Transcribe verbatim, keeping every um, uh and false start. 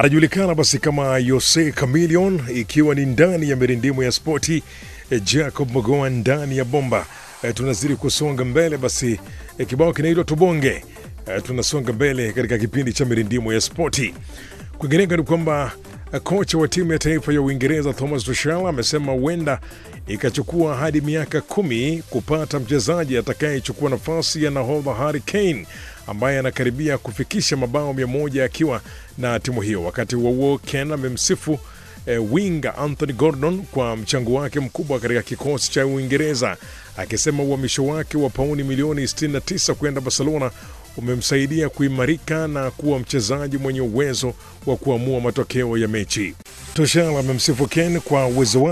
anajulikana basi kama Jose Chameleone, ikiwa ni ndani ya mirindimu ya spoti. eh, Jacob Mogoa ndani ya bomba. Eh, tunazidi kusonga mbele basi, eh, kibao kinaitwa Tubonge. Eh, tunasonga mbele katika kipindi cha mirindimu ya spoti. Kwingineko ni kwamba eh, kocha wa timu ya taifa ya Uingereza Thomas Tuchel amesema huenda ikachukua hadi miaka kumi kupata mchezaji atakayechukua nafasi ya nahodha Harry Kane ambaye anakaribia kufikisha mabao mia moja akiwa na timu hiyo. Wakati huo huo, Ken amemsifu eh, winga Anthony Gordon kwa mchango wake mkubwa katika kikosi cha Uingereza, akisema uhamisho wake wa pauni milioni sitini na tisa kwenda Barcelona umemsaidia kuimarika na kuwa mchezaji mwenye uwezo wa kuamua matokeo ya mechi. Tuchel amemsifu Ken kwa uwezo